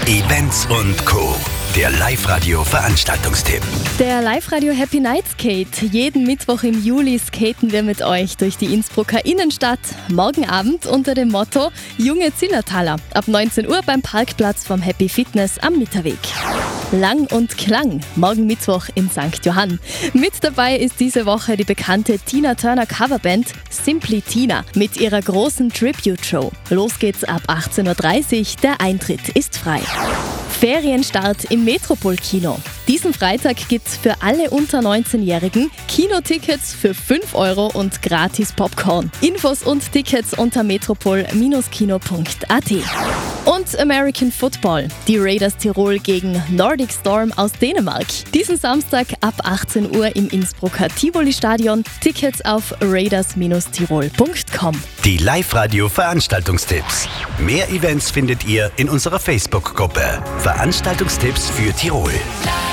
Events und Co. Der Live-Radio-Veranstaltungstipp. Der Live-Radio Happy Night Skate. Jeden Mittwoch im Juli skaten wir mit euch durch die Innsbrucker Innenstadt. Morgen Abend unter dem Motto Junge Zillertaler. Ab 19 Uhr beim Parkplatz vom Happy Fitness am Mitterweg. Lang und Klang. Morgen Mittwoch in St. Johann. Mit dabei ist diese Woche die bekannte Tina Turner Coverband Simply Tina mit ihrer großen Tribute-Show. Los geht's ab 18.30 Uhr. Der Eintritt ist frei. Ferienstart im Metropol-Kino. Diesen Freitag gibt's für alle unter 19-Jährigen Kinotickets für 5 Euro und gratis Popcorn. Infos und Tickets unter metropol-kino.at. Und American Football. Die Raiders Tirol gegen Nordic Storm aus Dänemark. Diesen Samstag ab 18 Uhr im Innsbrucker Tivoli-Stadion. Tickets auf raiders-tirol.com. Die Live-Radio-Veranstaltungstipps. Mehr Events findet ihr in unserer Facebook-Gruppe. Veranstaltungstipps für Tirol.